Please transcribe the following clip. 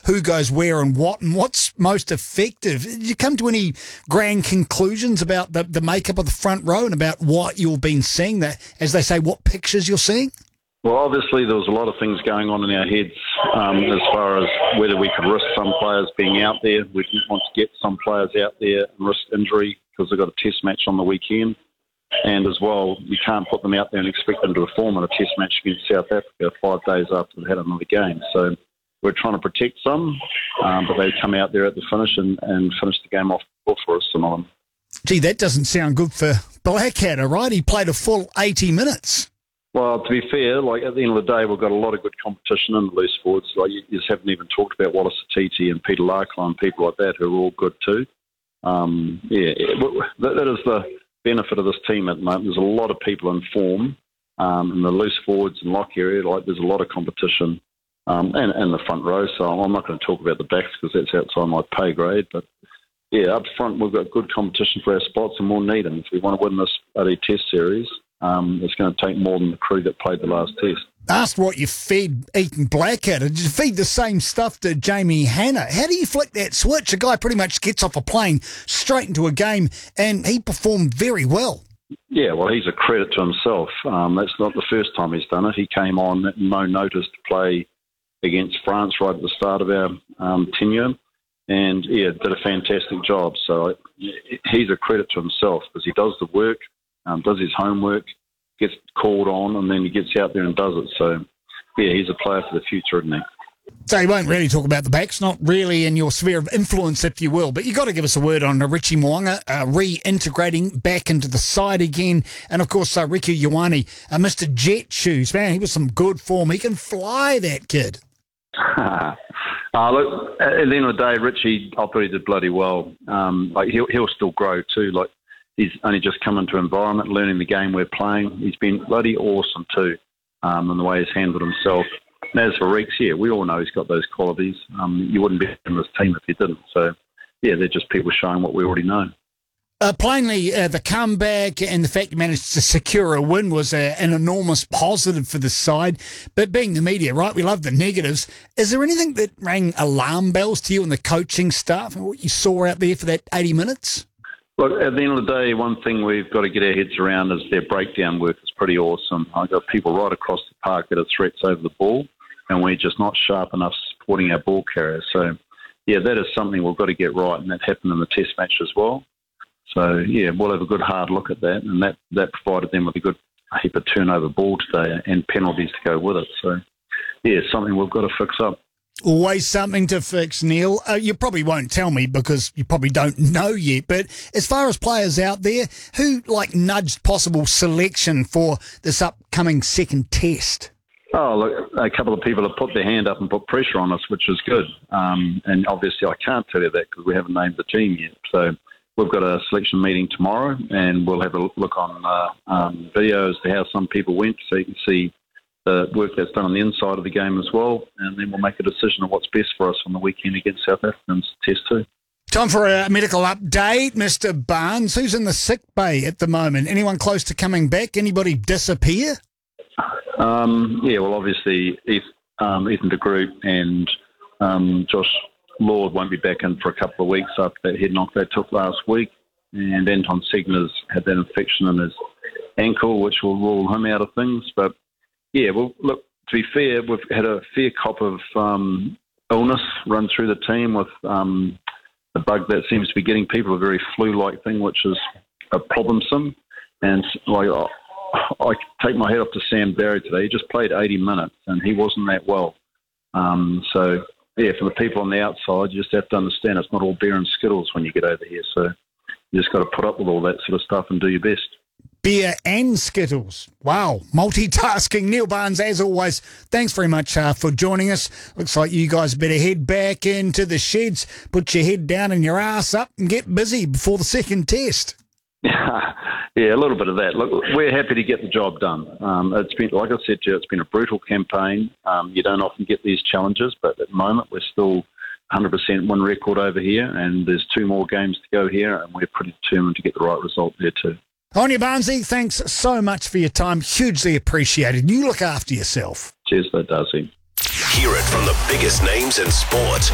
who goes where and what's most effective. Did you come to any grand conclusions about the makeup of the front row and about what you've been seeing, that, as they say, what pictures you're seeing? Well, obviously there was a lot of things going on in our heads as far as whether we could risk some players being out there. We didn't want to get some players out there and risk injury because they've got a test match on the weekend. And as well, you can't put them out there and expect them to perform in a test match against South Africa 5 days after they had another game. So we're trying to protect some, but they come out there at the finish and finish the game off for us tonight. Gee, that doesn't sound good for Blackadder, right? He played a full 80 minutes. Well, to be fair, like at the end of the day, we've got a lot of good competition in the loose forwards. Like you just haven't even talked about Wallace Atiti and Peter Larkla and people like that who are all good too. That is the benefit of this team at the moment. There's a lot of people in form in the loose forwards and lock area. Like there's a lot of competition and the front row. So I'm not going to talk about the backs because that's outside my pay grade. But yeah, up front we've got good competition for our spots and we'll need them if we want to win this test series. It's going to take more than the crew that played the last test. Asked what you fed Ethan Blackadder. Did you feed the same stuff to Jamie Hanna? How do you flick that switch? A guy pretty much gets off a plane straight into a game, and he performed very well. Yeah, well, he's a credit to himself. That's not the first time he's done it. He came on at no notice to play against France right at the start of our tenure, and yeah, did a fantastic job. So he's a credit to himself because he does the work, does his homework, gets called on, and then he gets out there and does it. So, yeah, he's a player for the future, isn't he? So you won't really talk about the backs, not really in your sphere of influence, if you will, but you've got to give us a word on Richie Mo'unga reintegrating back into the side again. And, of course, Riku Ioane, Mr. Jet Shoes. Man, he was some good form. He can fly, that kid. Look, at the end of the day, Richie, I thought he did bloody well. He'll still grow too. Like, he's only just come into environment, learning the game we're playing. He's been bloody awesome too, in the way he's handled himself. And as for Reeks, yeah, we all know he's got those qualities. You wouldn't be in this team if he didn't. So, yeah, they're just people showing what we already know. Plainly, the comeback and the fact you managed to secure a win was an enormous positive for the side. But being the media, right, we love the negatives. Is there anything that rang alarm bells to you and the coaching staff and what you saw out there for that 80 minutes? Look, at the end of the day, one thing we've got to get our heads around is their breakdown work is pretty awesome. I've got people right across the park that are threats over the ball, and we're just not sharp enough supporting our ball carriers. So, yeah, that is something we've got to get right, and that happened in the test match as well. So, yeah, we'll have a good hard look at that, and that provided them with a good heap of turnover ball today and penalties to go with it. So, yeah, something we've got to fix up. Always something to fix, Neil. You probably won't tell me because you probably don't know yet, but as far as players out there, who nudged possible selection for this upcoming second test? Oh, look, a couple of people have put their hand up and put pressure on us, which is good. And obviously I can't tell you that because we haven't named the team yet. So we've got a selection meeting tomorrow and we'll have a look on video as to how some people went so you can see the work that's done on the inside of the game as well, and then we'll make a decision on what's best for us on the weekend against South Africans Test 2. Time for a medical update, Mr. Barnes. Who's in the sick bay at the moment? Anyone close to coming back? Anybody disappear? Yeah, well, obviously, Ethan de Groot and Josh Lord won't be back in for a couple of weeks after that head knock they took last week, and Anton Segner's had that infection in his ankle, which will rule him out of things, but yeah, well, look, to be fair, we've had a fair cop of illness run through the team with a bug that seems to be getting people, a very flu-like thing, which is a problemsome. And I take my hat off to Sam Barry today. He just played 80 minutes and he wasn't that well. So, yeah, for the people on the outside, you just have to understand it's not all beer and Skittles when you get over here. So you just got to put up with all that sort of stuff and do your best. Beer and Skittles. Wow. Multitasking. Neil Barnes, as always, thanks very much for joining us. Looks like you guys better head back into the sheds, put your head down and your ass up and get busy before the second test. Yeah, a little bit of that. Look, we're happy to get the job done. It's been, like I said to you, it's been a brutal campaign. You don't often get these challenges, but at the moment we're still 100% win record over here, and there's 2 more games to go here, and we're pretty determined to get the right result there too. On you, Barnesy. Thanks so much for your time. Hugely appreciated. You look after yourself. Cheers, that, Darcy. Hear it from the biggest names in sport.